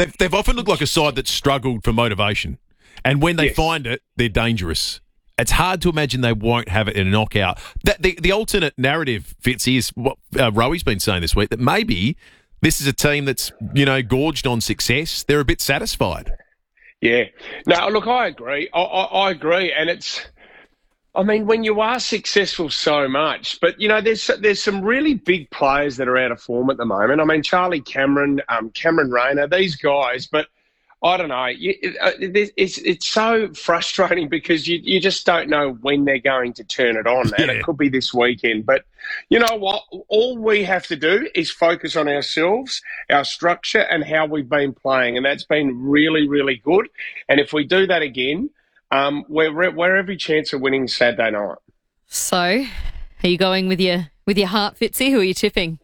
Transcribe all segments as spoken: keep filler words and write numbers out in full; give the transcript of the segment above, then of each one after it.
They've, they've often looked like a side that's struggled for motivation. And when they Yes. find it, they're dangerous. It's hard to imagine they won't have it in a knockout. That the, the alternate narrative, Fitzy, is what uh, Rowy's been saying this week, that maybe this is a team that's, you know, gorged on success. They're a bit satisfied. Yeah. No, look, I agree. I, I, I agree. And it's, I mean, when you are successful so much, but, you know, there's there's some really big players that are out of form at the moment. I mean, Charlie Cameron, um, Cameron Rayner, these guys, but I don't know. You, it, it's it's so frustrating because you, you just don't know when they're going to turn it on, and Yeah. it could be this weekend. But you know what? All we have to do is focus on ourselves, our structure, and how we've been playing, and that's been really, really good. And if we do that again, um, we're we're every chance of winning Saturday night. So, are you going with your with your heart, Fitzy? Who are you tipping?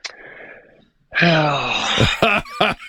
Oh,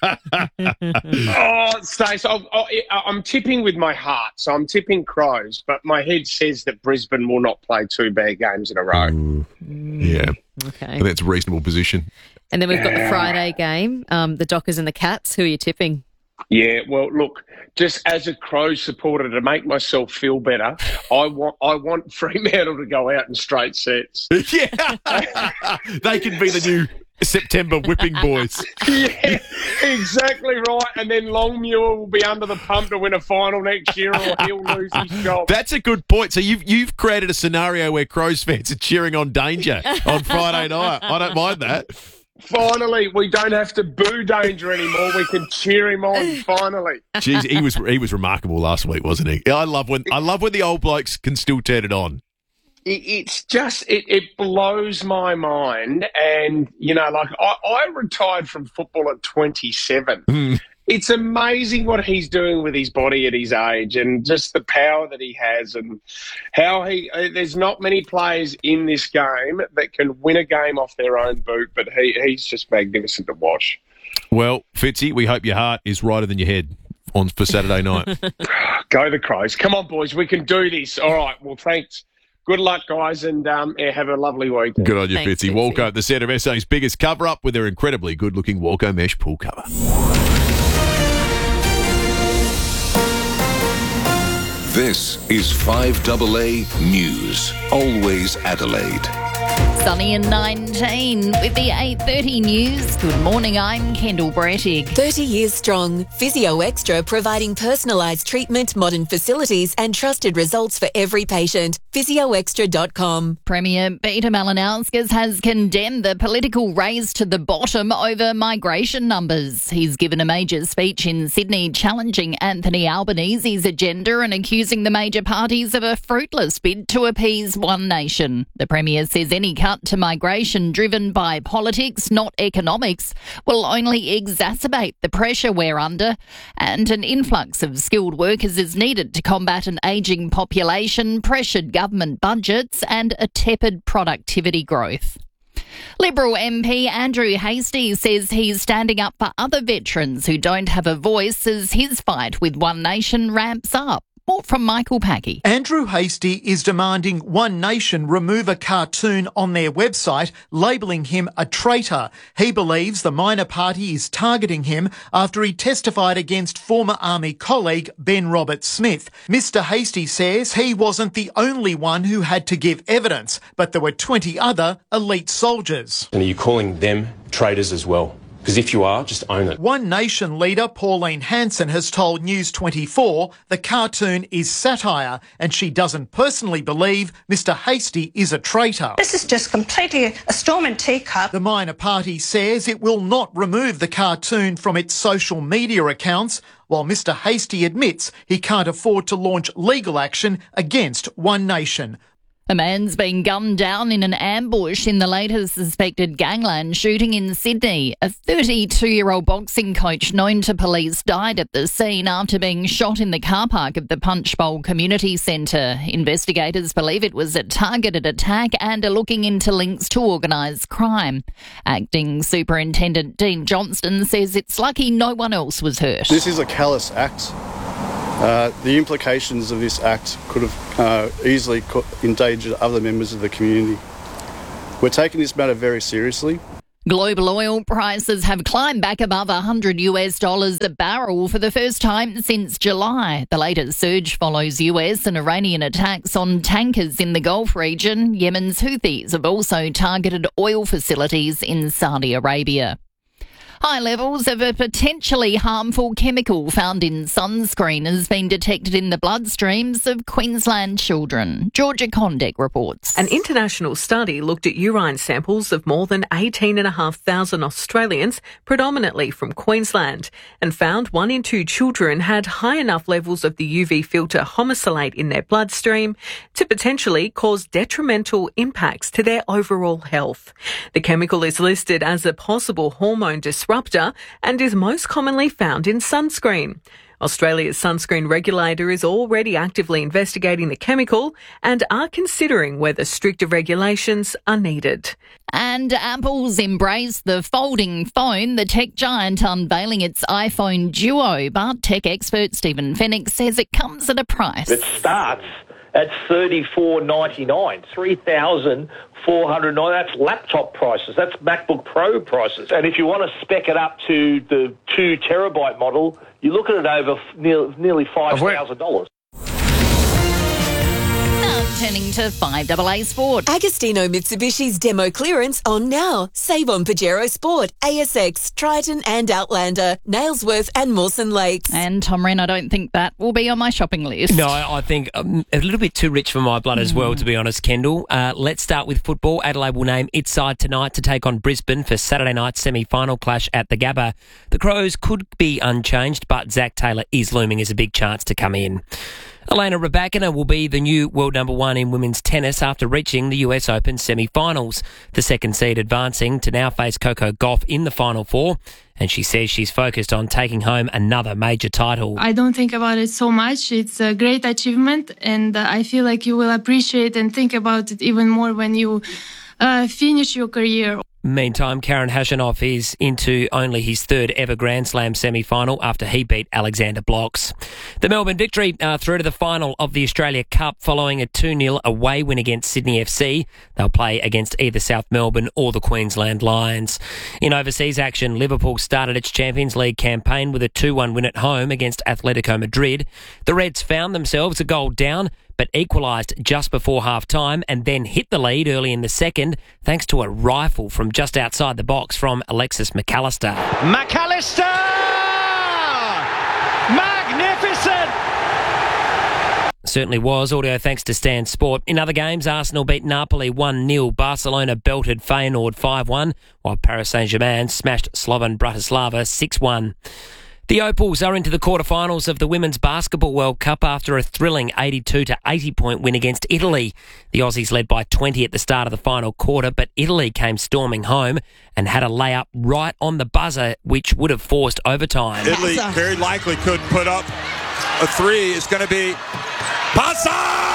Stace, I'll- I'll- I'm tipping with my heart, so I'm tipping Crows, but my head says that Brisbane will not play two bad games in a row. Ooh, yeah. I Okay. think that's a reasonable position. And then we've got the Friday game, um, the Dockers and the Cats. Who are you tipping? Yeah, well, look, just as a Crows supporter, to make myself feel better, I want I want Fremantle to go out in straight sets. Yeah. They can be the new September whipping boys. Yeah, exactly right. And then Longmuir will be under the pump to win a final next year, or he'll lose his job. That's a good point. So you've you've created a scenario where Crows fans are cheering on Danger on Friday night. I don't mind that. Finally, we don't have to boo Danger anymore. We can cheer him on. Finally. Jeez, he was he was remarkable last week, wasn't he? I love when I love when the old blokes can still turn it on. It, it's just, it, it blows my mind. And, you know, like I, I retired from football at twenty-seven. Mm. It's amazing what he's doing with his body at his age, and just the power that he has, and how he, uh, there's not many players in this game that can win a game off their own boot, but he, he's just magnificent to watch. Well, Fitzy, we hope your heart is righter than your head on for Saturday night. Go the Crows. Come on, boys. We can do this. All right. Well, thanks. Good luck, guys, and um, yeah, have a lovely weekend. Good on you, Thanks, Fitzy. Fitzy. Walco, the centre of S A's biggest cover-up with their incredibly good-looking Walco mesh pool cover. This is five A A News. Always Adelaide. Sunny and nineteen with the eight thirty news. Good morning, I'm Kendall Brettig. thirty years strong. Physio Extra providing personalised treatment, modern facilities and trusted results for every patient. physio extra dot com. Premier Peter Malinauskas has condemned the political race to the bottom over migration numbers. He's given a major speech in Sydney challenging Anthony Albanese's agenda and accusing the major parties of a fruitless bid to appease One Nation. The Premier says any cut to migration driven by politics, not economics, will only exacerbate the pressure we're under, and an influx of skilled workers is needed to combat an ageing population, pressured government budgets and a tepid productivity growth. Liberal M P Andrew Hastie says he's standing up for other veterans who don't have a voice as his fight with One Nation ramps up. More from Michael Packy. Andrew Hastie is demanding One Nation remove a cartoon on their website labelling him a traitor. He believes the minor party is targeting him after he testified against former Army colleague Ben Roberts-Smith. Mister Hastie says he wasn't the only one who had to give evidence, but there were twenty other elite soldiers. And are you calling them traitors as well? Because if you are, just own it. One Nation leader Pauline Hanson has told News twenty-four the cartoon is satire and she doesn't personally believe Mister Hastie is a traitor. This is just completely a storm in teacup. The minor party says it will not remove the cartoon from its social media accounts, while Mister Hastie admits he can't afford to launch legal action against One Nation. A man's been gunned down in an ambush in the latest suspected gangland shooting in Sydney. A thirty-two-year-old boxing coach known to police died at the scene after being shot in the car park of the Punchbowl Community Centre. Investigators believe it was a targeted attack and are looking into links to organised crime. Acting Superintendent Dean Johnston says it's lucky no one else was hurt. This is a callous act. Uh, the implications of this act could have uh, easily co- endangered other members of the community. We're taking this matter very seriously. Global oil prices have climbed back above one hundred US dollars a barrel for the first time since July. The latest surge follows U S and Iranian attacks on tankers in the Gulf region. Yemen's Houthis have also targeted oil facilities in Saudi Arabia. High levels of a potentially harmful chemical found in sunscreen has been detected in the bloodstreams of Queensland children. Georgia Condek reports. An international study looked at urine samples of more than eighteen thousand five hundred Australians, predominantly from Queensland, and found one in two children had high enough levels of the U V filter homosalate in their bloodstream to potentially cause detrimental impacts to their overall health. The chemical is listed as a possible hormone disruptor and is most commonly found in sunscreen. Australia's sunscreen regulator is already actively investigating the chemical and are considering whether stricter regulations are needed. And Apple's embraced the folding phone, the tech giant unveiling its iPhone Duo, but tech expert Stephen Fenech says it comes at a price. It starts at thirty-four ninety-nine, three thousand four hundred ninety. That's laptop prices. That's MacBook Pro prices. And if you want to spec it up to the two terabyte model, you look at it over near, nearly five thousand dollars. Turning to five A A Sport. Agostino Mitsubishi's demo clearance on now. Save on Pajero Sport, A S X, Triton and Outlander, Nailsworth and Mawson Lakes. And Tom Wren, I don't think that will be on my shopping list. No, I think um, a little bit too rich for my blood as well, to be honest, Kendall. Uh, let's start with football. Adelaide will name its side tonight to take on Brisbane for Saturday night's semi-final clash at the Gabba. The Crows could be unchanged, but Zach Taylor is looming as a big chance to come in. Elena Rybakina will be the new world number one in women's tennis after reaching the U S Open semi-finals. The second seed advancing to now face Coco Gauff in the Final Four, and she says she's focused on taking home another major title. I don't think about it so much. It's a great achievement, and uh, I feel like you will appreciate and think about it even more when you uh, finish your career. Meantime, Karen Khachanov is into only his third ever Grand Slam semi-final after he beat Alexander Blocks. The Melbourne Victory are through to the final of the Australia Cup following a two nil away win against Sydney F C. They'll play against either South Melbourne or the Queensland Lions. In overseas action, Liverpool started its Champions League campaign with a two one win at home against Atletico Madrid. The Reds found themselves a goal down, but equalised just before half-time and then hit the lead early in the second thanks to a rifle from just outside the box from Alexis McAllister. McAllister! Magnificent! Certainly was. Audio thanks to Stan Sport. In other games, Arsenal beat Napoli one nil. Barcelona belted Feyenoord five one, while Paris Saint-Germain smashed Slovan Bratislava six one. The Opals are into the quarterfinals of the Women's Basketball World Cup after a thrilling eighty-two to eighty point win against Italy. The Aussies led by twenty at the start of the final quarter, but Italy came storming home and had a layup right on the buzzer, which would have forced overtime. Italy very likely could put up a three. It's going to be Pazzo!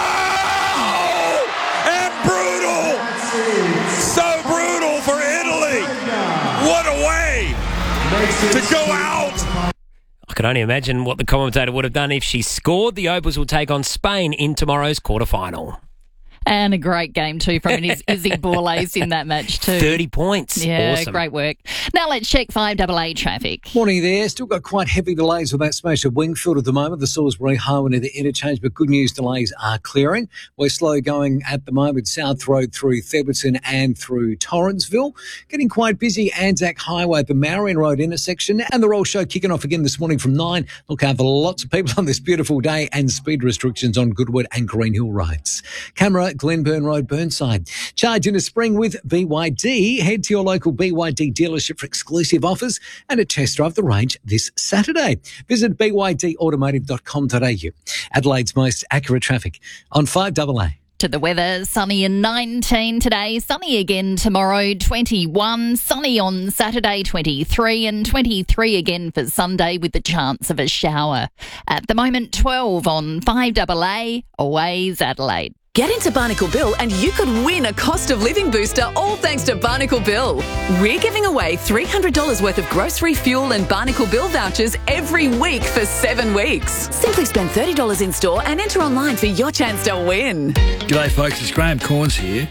And brutal! So brutal for Italy! What a way to go out! I can only imagine what the commentator would have done if she scored. The Opals will take on Spain in tomorrow's quarterfinal. And a great game too from Izzy Borlase in that match too. thirty points. Yeah, awesome. Great work. Now let's check five A A traffic. Morning there. Still got quite heavy delays with that smash at Wingfield at the moment. The Salisbury Highway near the interchange, but good news, delays are clearing. We're slow going at the moment, South Road through Theberton and through Torrensville. Getting quite busy, Anzac Highway at the Marion Road intersection, and the Roll Show kicking off again this morning from nine. Look out for lots of people on this beautiful day and speed restrictions on Goodwood and Green Hill roads. Camera, Glenburn Road, Burnside. Charge in a spring with B Y D. Head to your local B Y D dealership for exclusive offers and a test drive the range this Saturday. Visit b y d automotive dot com dot a u. Adelaide's most accurate traffic on five A A. To the weather, sunny and nineteen today, sunny again tomorrow, twenty-one, sunny on Saturday, twenty-three, and twenty-three again for Sunday with the chance of a shower. At the moment, twelve on five A A, always Adelaide. Get into Barnacle Bill and you could win a cost of living booster, all thanks to Barnacle Bill. We're giving away three hundred dollars worth of grocery, fuel and Barnacle Bill vouchers every week for seven weeks. Simply spend thirty dollars in store and enter online for your chance to win. G'day folks, it's Graham Corns here. You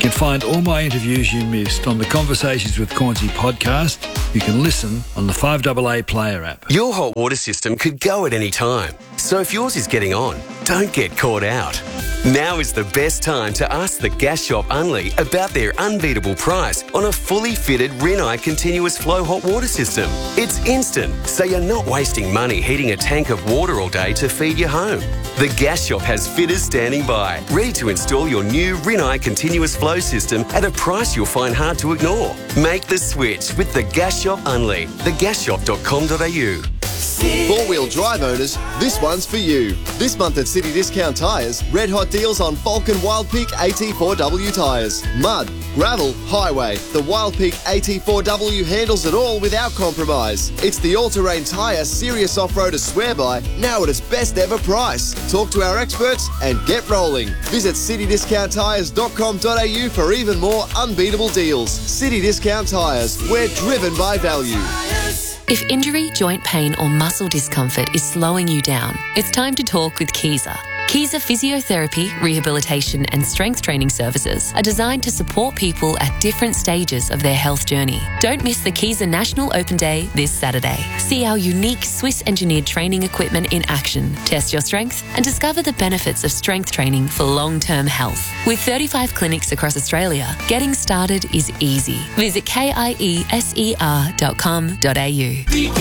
can find all my interviews you missed on the Conversations with Cornsey podcast. You can listen on the five A A Player app. Your hot water system could go at any time. So if yours is getting on, don't get caught out. Now is the best time to ask the Gas Shop Unley about their unbeatable price on a fully fitted Rinnai continuous flow hot water system. It's instant, so you're not wasting money heating a tank of water all day to feed your home. The Gas Shop has fitters standing by, ready to install your new Rinnai continuous flow system at a price you'll find hard to ignore. Make the switch with the Gas Shop Unley, the gas shop dot com dot a u. Four-wheel drive owners, this one's for you. This month at City Discount Tyres, red hot deals on Falcon Wild Peak A T four W tyres. Mud, gravel, highway. The Wild Peak A T four W handles it all without compromise. It's the all-terrain tyre serious off-roaders swear by, now at its best ever price. Talk to our experts and get rolling. Visit city discount tyres dot com dot a u for even more unbeatable deals. City Discount Tyres, we're driven by value. If injury, joint pain or muscle discomfort is slowing you down, it's time to talk with Kiesa. Kiesa Physiotherapy, Rehabilitation and Strength Training Services are designed to support people at different stages of their health journey. Don't miss the Kiesa National Open Day this Saturday. See our unique Swiss-engineered training equipment in action, test your strength and discover the benefits of strength training for long-term health. With thirty-five clinics across Australia, getting started is easy. Visit kieser dot com dot a u.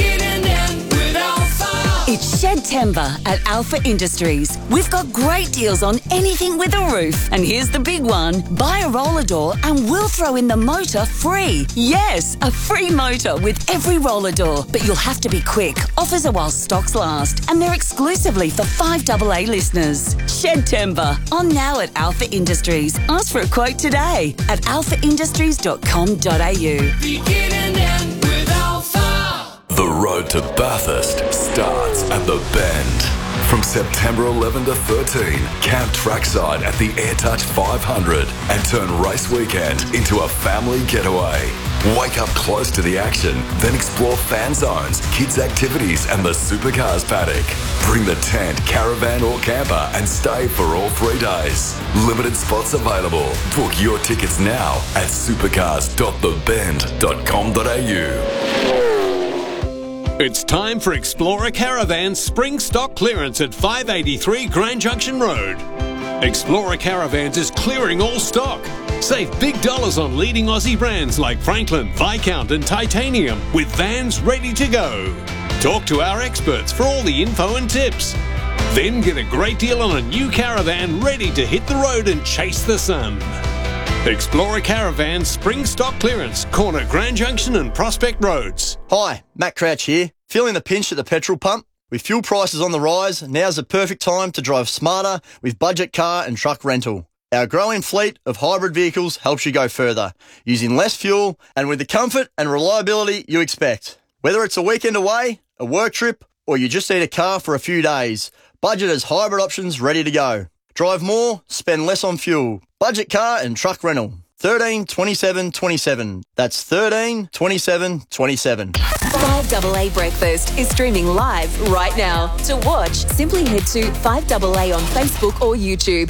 It's Shedtember at Alpha Industries. We've got great deals on anything with a roof. And here's the big one. Buy a roller door and we'll throw in the motor free. Yes, a free motor with every roller door. But you'll have to be quick. Offers are while stocks last. And they're exclusively for five A A listeners. Shedtember. On now at Alpha Industries. Ask for a quote today at alpha industries dot com dot a u. The road to Bathurst starts at the Bend. From September eleventh to thirteenth, camp trackside at the AirTouch five hundred and turn race weekend into a family getaway. Wake up close to the action, then explore fan zones, kids' activities and the supercars paddock. Bring the tent, caravan or camper and stay for all three days. Limited spots available. Book your tickets now at supercars dot the bend dot com dot a u. It's time for Explorer Caravan's spring stock clearance at five eighty-three Grand Junction Road. Explorer Caravans is clearing all stock. Save big dollars on leading Aussie brands like Franklin, Viscount and Titanium with vans ready to go. Talk to our experts for all the info and tips. Then get a great deal on a new caravan ready to hit the road and chase the sun. Explorer Caravan Spring Stock Clearance, corner Grand Junction and Prospect Roads. Hi, Matt Crouch here. Feeling the pinch at the petrol pump? With fuel prices on the rise, now's the perfect time to drive smarter with budget car and truck rental. Our growing fleet of hybrid vehicles helps you go further, using less fuel and with the comfort and reliability you expect. Whether it's a weekend away, a work trip, or you just need a car for a few days, Budget has hybrid options ready to go. Drive more, spend less on fuel. Budget car and truck rental. thirteen twenty-seven twenty-seven. That's thirteen twenty-seven twenty-seven. five A A Breakfast is streaming live right now. To watch, simply head to five A A on Facebook or YouTube.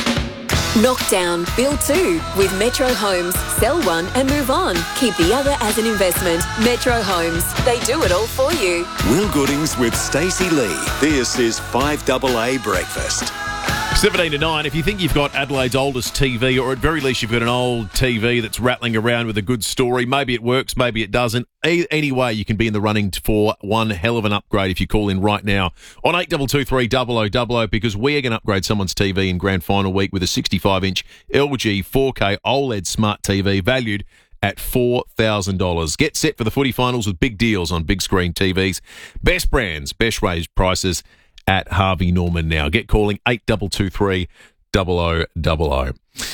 Knockdown, build two with Metro Homes. Sell one and move on. Keep the other as an investment. Metro Homes. They do it all for you. Will Goodings with Stacey Lee. This is five A A Breakfast. seventeen to nine, if you think you've got Adelaide's oldest T V, or at very least you've got an old T V that's rattling around with a good story, maybe it works, maybe it doesn't. Anyway, you can be in the running for one hell of an upgrade if you call in right now on eight two two three double oh double oh, because we're going to upgrade someone's T V in Grand Final week with a sixty-five inch L G four K OLED Smart T V valued at four thousand dollars. Get set for the footy finals with big deals on big screen T Vs. Best brands, best raised prices at Harvey Norman now. Get calling eight two two three double oh double oh.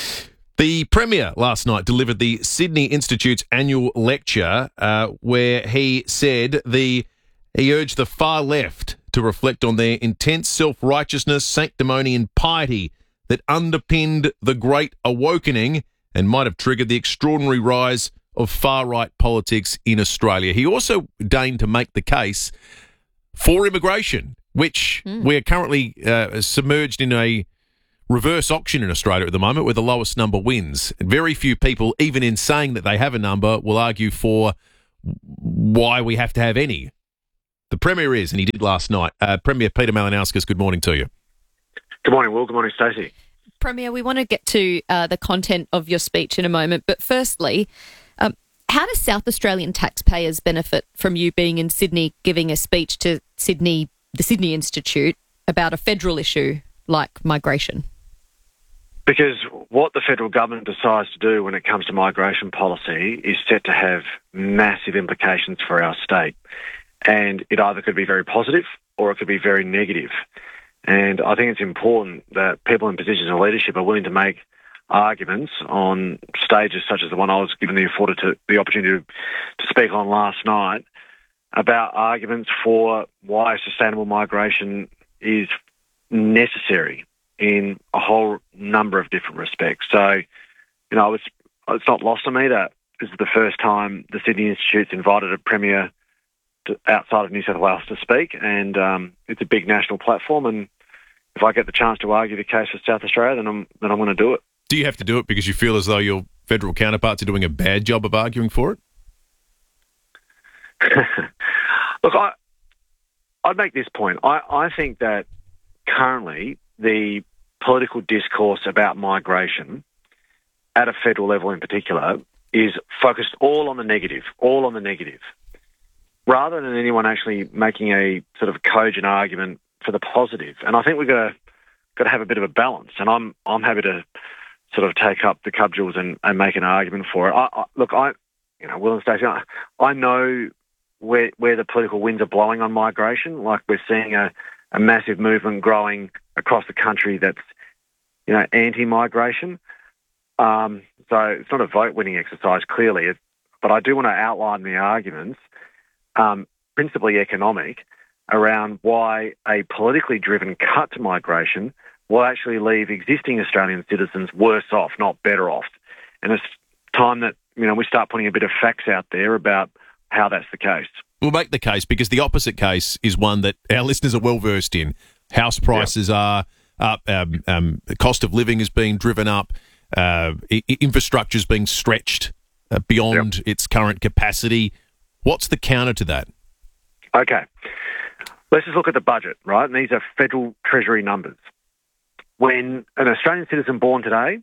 The Premier last night delivered the Sydney Institute's annual lecture uh, where he said the he urged the far left to reflect on their intense self-righteousness, sanctimony and piety that underpinned the Great Awakening and might have triggered the extraordinary rise of far-right politics in Australia. He also deigned to make the case for immigration, which mm. we're currently uh, submerged in a reverse auction in Australia at the moment where the lowest number wins. Very few people, even in saying that they have a number, will argue for why we have to have any. The Premier is, and he did last night. Uh, Premier Peter Malinauskas, good morning to you. Good morning, Will. Good morning, Stacey. Premier, we want to get to uh, the content of your speech in a moment, but firstly, um, how do South Australian taxpayers benefit from you being in Sydney giving a speech to Sydney, the Sydney Institute, about a federal issue like migration? Because what the federal government decides to do when it comes to migration policy is set to have massive implications for our state. And it either could be very positive or it could be very negative. And I think it's important that people in positions of leadership are willing to make arguments on stages such as the one I was given the afforded to, the opportunity to, to speak on last night about arguments for why sustainable migration is necessary in a whole number of different respects. So, you know, it's, it's not lost on me that this is the first time the Sydney Institute's invited a Premier to, outside of New South Wales to speak, and um, it's a big national platform, and if I get the chance to argue the case for South Australia, then I'm then I'm going to do it. Do you have to do it because you feel as though your federal counterparts are doing a bad job of arguing for it? Look, I, I'd make this point. I, I think that currently the political discourse about migration at a federal level in particular is focused all on the negative, all on the negative. Rather than anyone actually making a sort of cogent argument for the positive. And I think we've got to, got to have a bit of a balance. And I'm I'm happy to sort of take up the cudgels and, and make an argument for it. I, I, look, I, you know, Will and Stacey, I, I know where where the political winds are blowing on migration. Like we're seeing a, a massive movement growing across the country that's, you know, anti-migration. Um, so it's not a vote-winning exercise, clearly. It, but I do want to outline the arguments. Um, principally economic, around why a politically driven cut to migration will actually leave existing Australian citizens worse off, not better off. And it's time that, you know, we start putting a bit of facts out there about how that's the case. We'll make the case because the opposite case is one that our listeners are well versed in. House prices yep. are up, um, um, the cost of living is being driven up, uh, infrastructure is being stretched uh, beyond yep. its current capacity. What's the counter to that? Okay. Let's just look at the budget, right? And these are federal treasury numbers. When an Australian citizen born today,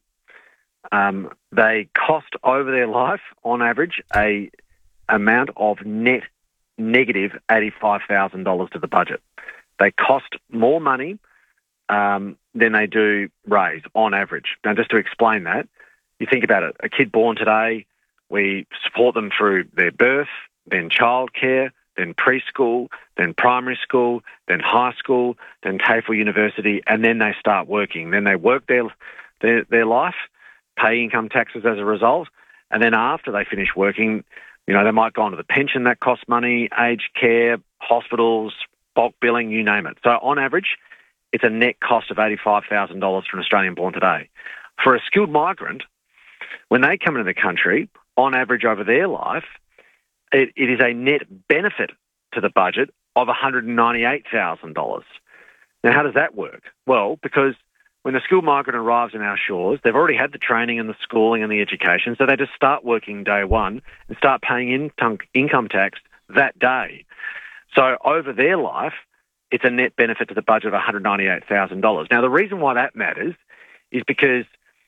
um, they cost over their life, on average, a amount of net negative eighty-five thousand dollars to the budget. They cost more money um, than they do raise, on average. Now, just to explain that, you think about it. A kid born today, we support them through their birth, then childcare, then preschool, then primary school, then high school, then TAFE University, and then they start working. Then they work their, their their life, pay income taxes as a result, and then after they finish working, you know, they might go on to the pension that costs money, aged care, hospitals, bulk billing, you name it. So on average, it's a net cost of eighty-five thousand dollars for an Australian born today. For a skilled migrant, when they come into the country, on average over their life, It, it is a net benefit to the budget of one hundred ninety-eight thousand dollars. Now, how does that work? Well, because when the skilled migrant arrives on our shores, they've already had the training and the schooling and the education, so they just start working day one and start paying in- income tax that day. So over their life, it's a net benefit to the budget of one hundred ninety-eight thousand dollars. Now, the reason why that matters is because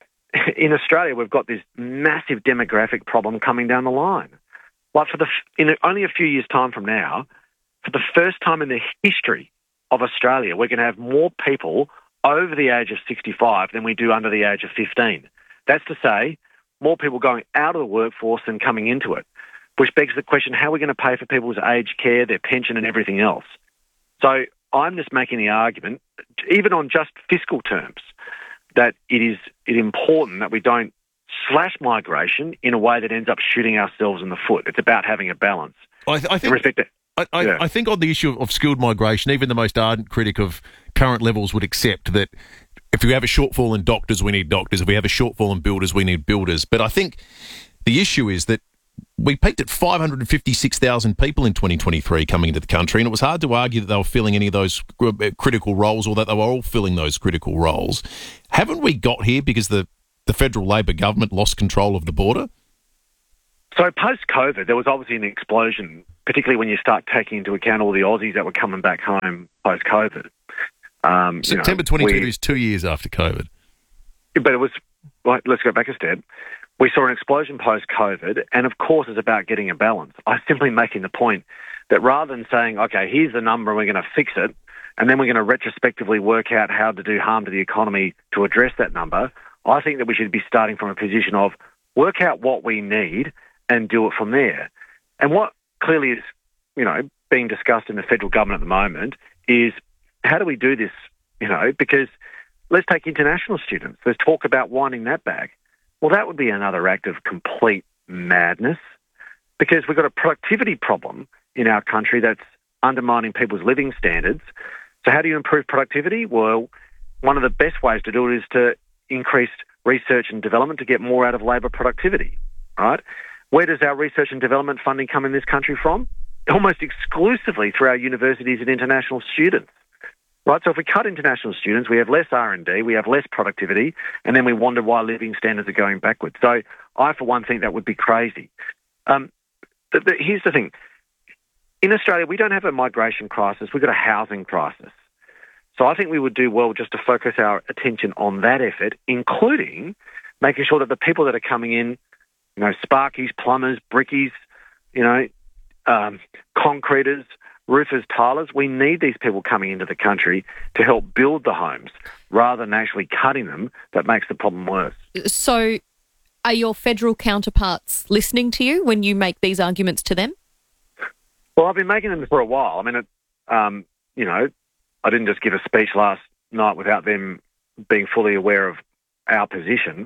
in Australia, we've got this massive demographic problem coming down the line. Like for the in only a few years' time from now, for the first time in the history of Australia, we're going to have more people over the age of sixty-five than we do under the age of fifteen. That's to say, more people going out of the workforce than coming into it, which begs the question, how are we going to pay for people's aged care, their pension and everything else? So I'm just making the argument, even on just fiscal terms, that it is it important that we don't slash migration in a way that ends up shooting ourselves in the foot. It's about having a balance. I, th- I think. To, I, I, yeah. I think on the issue of, of skilled migration, even the most ardent critic of current levels would accept that if we have a shortfall in doctors, we need doctors. If we have a shortfall in builders, we need builders. But I think the issue is that we peaked at five hundred fifty-six thousand people in twenty twenty-three coming into the country, and it was hard to argue that they were filling any of those critical roles or that they were all filling those critical roles. Haven't we got here because the, the federal Labor government lost control of the border? So post-COVID, there was obviously an explosion, particularly when you start taking into account all the Aussies that were coming back home post-COVID. Um, September you know, twenty-two we, is two years after COVID. But it was, like, let's go back a step. We saw an explosion post-COVID, and of course it's about getting a balance. I'm simply making the point that rather than saying, okay, here's the number and we're going to fix it, and then we're going to retrospectively work out how to do harm to the economy to address that number, I think that we should be starting from a position of work out what we need and do it from there. And what clearly is, you know, being discussed in the federal government at the moment is how do we do this, you know, because let's take international students. There's talk about winding that back. Well, that would be another act of complete madness because we've got a productivity problem in our country that's undermining people's living standards. So how do you improve productivity? Well, one of the best ways to do it is to increase research and development to get more out of labour productivity, right? Where does our research and development funding come in this country from? Almost exclusively through our universities and international students. Right, so if we cut international students, we have less R and D, we have less productivity, and then we wonder why living standards are going backwards. So I, for one, think that would be crazy. Um, the, the, here's the thing. In Australia, we don't have a migration crisis, we've got a housing crisis. So I think we would do well just to focus our attention on that effort, including making sure that the people that are coming in, you know, sparkies, plumbers, brickies, you know, um, concreters, roofers, tilers, we need these people coming into the country to help build the homes rather than actually cutting them that makes the problem worse. So are your federal counterparts listening to you when you make these arguments to them? Well, I've been making them for a while. I mean, it, um, you know, I didn't just give a speech last night without them being fully aware of our position,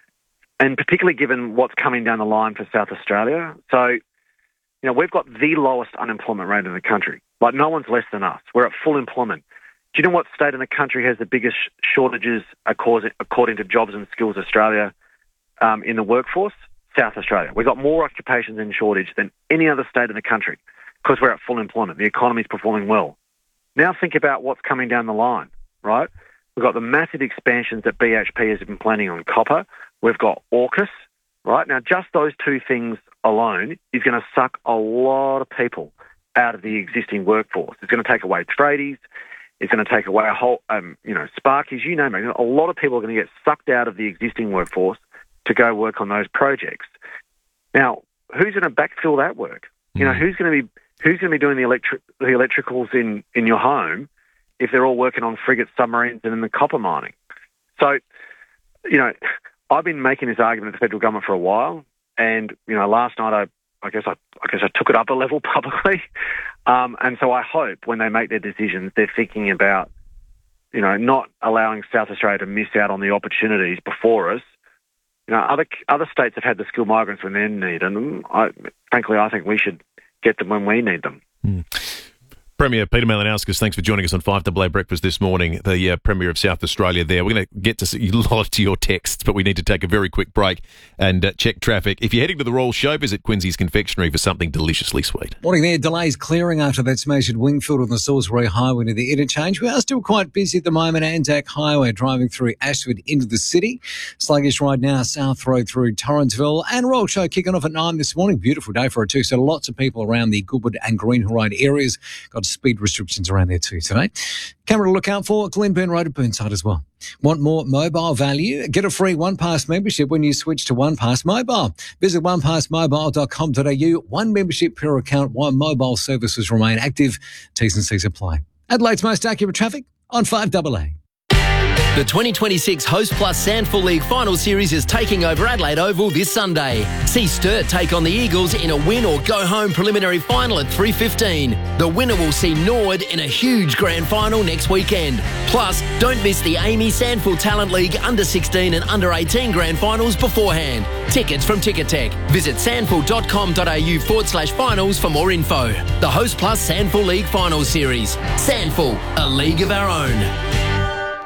and particularly given what's coming down the line for South Australia. So, you know, we've got the lowest unemployment rate in the country. Like, no one's less than us. We're at full employment. Do you know what state in the country has the biggest shortages according to Jobs and Skills Australia um, in the workforce? South Australia. We've got more occupations in shortage than any other state in the country because we're at full employment. The economy's performing well. Now think about what's coming down the line, right? We've got the massive expansions that B H P has been planning on copper. We've got AUKUS, right? Now, just those two things alone is going to suck a lot of people out of the existing workforce. It's going to take away tradies. It's going to take away a whole, um, you know, sparkies, you name it. A lot of people are going to get sucked out of the existing workforce to go work on those projects. Now, who's going to backfill that work? You know, who's going to be who's going to be doing the electric the electricals in, in your home if they're all working on frigates, submarines, and in the copper mining? So, you know, I've been making this argument to the federal government for a while, and you know, last night I, I guess I, I guess I took it up a level publicly, um, and so I hope when they make their decisions, they're thinking about, you know, not allowing South Australia to miss out on the opportunities before us. You know, other other states have had the skilled migrants when they need them. I, frankly, I think we should get them when we need them. Mm. Premier Peter Malinauskas, thanks for joining us on five double A Breakfast this morning, the uh, Premier of South Australia there. We're going to get to see a lot to your texts, but we need to take a very quick break and uh, check traffic. If you're heading to the Royal Show, visit Quincy's Confectionery for something deliciously sweet. Morning there. Delays clearing after that smash at Wingfield on the Salisbury Highway near the interchange. We are still quite busy at the moment. Anzac Highway driving through Ashford into the city. Sluggish right now, South Road through Torrensville. And Royal Show kicking off at nine this morning. Beautiful day for it too. So lots of people around the Goodwood and Greenhill Road areas. Got speed restrictions around there too today. Camera to look out for, Glenburn Road at Burnside as well. Want more mobile value? Get a free OnePass membership when you switch to OnePass Mobile. Visit one pass mobile dot com dot a u. One membership per account, one mobile services remain active. T's and C's apply. Adelaide's most accurate traffic on five double A. The twenty twenty-six Host Plus Sandful League Final Series is taking over Adelaide Oval this Sunday. See Sturt take on the Eagles in a win or go home preliminary final at three fifteen. The winner will see Norwood in a huge grand final next weekend. Plus, don't miss the Amy Sandful Talent League under sixteen and under eighteen grand finals beforehand. Tickets from Ticketek. Visit sandful dot com dot a u forward slash finals for more info. The Host Plus Sandful League Final Series. Sandful, a league of our own.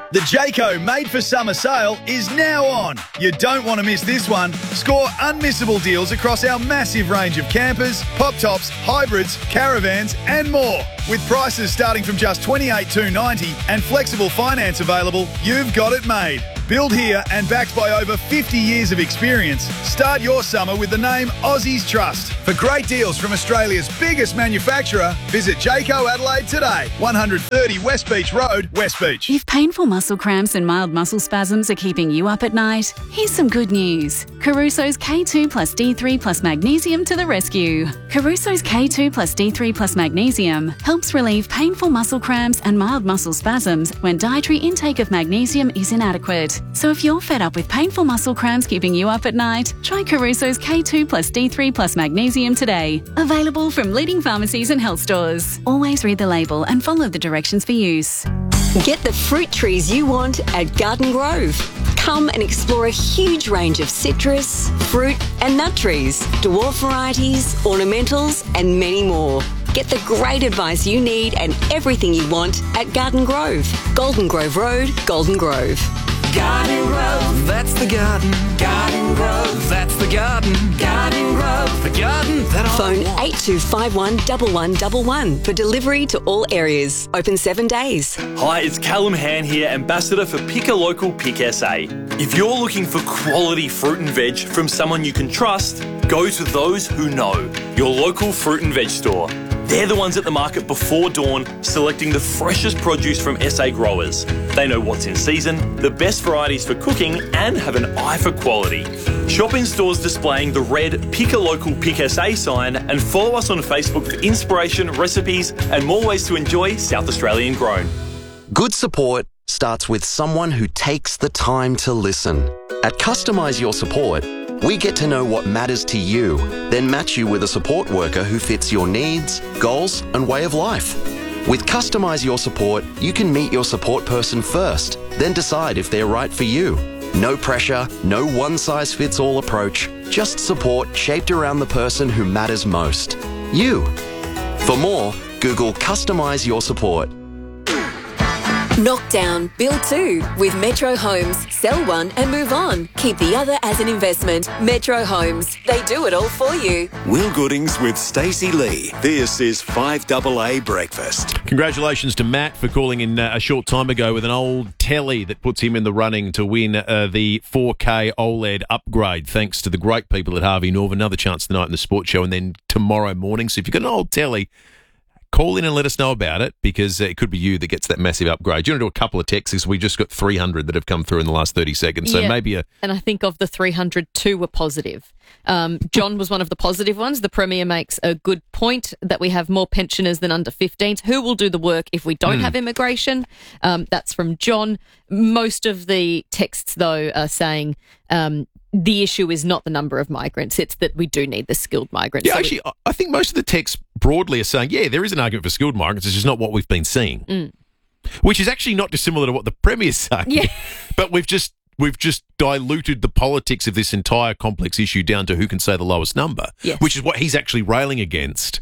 The Jayco Made for Summer sale is now on. You don't want to miss this one. Score unmissable deals across our massive range of campers, pop-tops, hybrids, caravans and more. With prices starting from just twenty-eight thousand two hundred ninety dollars and flexible finance available, you've got it made. Built here and backed by over fifty years of experience, start your summer with the name Aussies Trust. For great deals from Australia's biggest manufacturer, visit Jayco Adelaide today. one thirty West Beach Road, West Beach. If painful muscle cramps and mild muscle spasms are keeping you up at night, here's some good news. Caruso's K two plus D three plus magnesium to the rescue. Caruso's K two plus D three plus magnesium helps relieve painful muscle cramps and mild muscle spasms when dietary intake of magnesium is inadequate. So if you're fed up with painful muscle cramps keeping you up at night, try Caruso's K two plus D three plus magnesium today. Available from leading pharmacies and health stores. Always read the label and follow the directions for use. Get the fruit trees you want at Garden Grove. Come and explore a huge range of citrus, fruit and nut trees, dwarf varieties, ornamentals and many more. Get the great advice you need and everything you want at Garden Grove. Golden Grove Road, Golden Grove. Garden Grove, that's the garden. Garden Grove, that's the garden. Garden Grove, the garden that I Phone want. eight two five one, one one one one for delivery to all areas. Open seven days. Hi, it's Callum Han here, Ambassador for Pick a Local Pick S A. If you're looking for quality fruit and veg from someone you can trust, go to those who know, your local fruit and veg store. They're the ones at the market before dawn, selecting the freshest produce from S A growers. They know what's in season, the best varieties for cooking, and have an eye for quality. Shop in stores displaying the red Pick a Local Pick S A sign and follow us on Facebook for inspiration, recipes, and more ways to enjoy South Australian grown. Good support starts with someone who takes the time to listen. At Customise Your Support, we get to know what matters to you, then match you with a support worker who fits your needs, goals, and way of life. With Customise Your Support, you can meet your support person first, then decide if they're right for you. No pressure, no one-size-fits-all approach, just support shaped around the person who matters most. You. For more, Google Customise Your Support. Knockdown, build two with Metro Homes. Sell one and move on. Keep the other as an investment. Metro Homes. They do it all for you. Will Goodings with Stacey Lee. This is five double A Breakfast. Congratulations to Matt for calling in uh, a short time ago with an old telly that puts him in the running to win uh, the four K OLED upgrade, thanks to the great people at Harvey Norman. Another chance tonight in the sports show and then tomorrow morning. So if you've got an old telly, call in and let us know about it, because it could be you that gets that massive upgrade. Do you want to do a couple of texts? We just got three hundred that have come through in the last thirty seconds. So Yeah. maybe a... And I think of the three hundred, two were positive. Um, John was one of the positive ones. The Premier makes a good point that we have more pensioners than under fifteens. Who will do the work if we don't Mm. have immigration? Um, that's from John. Most of the texts, though, are saying um, the issue is not the number of migrants. It's that we do need the skilled migrants. Yeah, So we- actually, I- I think most of the texts broadly are saying, yeah, there is an argument for skilled migrants. It's just not what we've been seeing, Mm. which is actually not dissimilar to what the Premier's saying. Yeah. But we've just we've just diluted the politics of this entire complex issue down to who can say the lowest number, Yes. which is what he's actually railing against.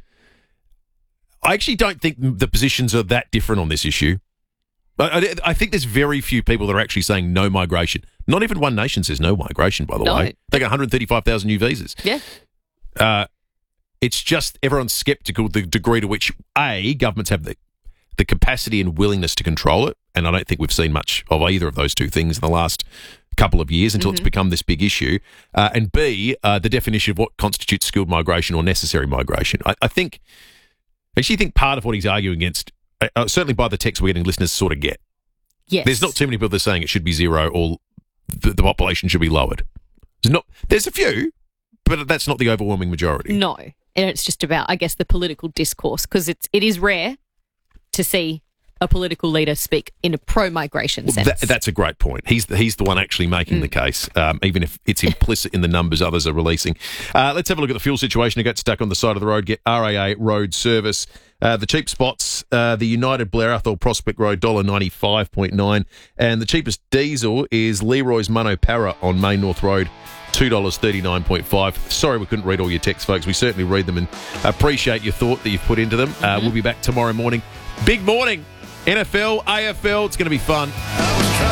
I actually don't think the positions are that different on this issue. I, I, I think there's very few people that are actually saying no migration. Not even One Nation says no migration, by the No. way. They got one hundred thirty-five thousand new visas. Yeah. Uh, it's just everyone's sceptical the degree to which, A, governments have the, the capacity and willingness to control it, and I don't think we've seen much of either of those two things in the last couple of years until Mhm. it's become this big issue, uh, and B, uh, the definition of what constitutes skilled migration or necessary migration. I, I think, I actually think part of what he's arguing against, uh, uh, certainly by the text we're getting, listeners sort of get. Yes. There's not too many people that are saying it should be zero or the, the population should be lowered. There's not. There's a few, but that's not the overwhelming majority. No. And it's just about, I guess, the political discourse, because it's it is rare to see a political leader speak in a pro-migration Well, sense. that, that's a great point. He's the, he's the one actually making the case, um, even if it's implicit in the numbers others are releasing. Uh, let's have a look at the fuel situation. Who got stuck on the side of the road? Get R A A road service. Uh, the cheap spots, uh, the United Blair Athol Prospect Road, one dollar ninety-five point nine. And the cheapest diesel is Leroy's Mono Para on Main North Road, two dollars thirty-nine point five. Sorry we couldn't read all your texts, folks. We certainly read them and appreciate your thought that you've put into them. Uh, we'll be back tomorrow morning. Big morning. N F L, A F L, it's going to be fun.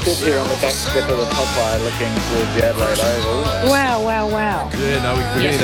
stood here on the back step of the Popeye looking towards the Adelaide Oval. Wow, wow, wow. Yeah, no, we, we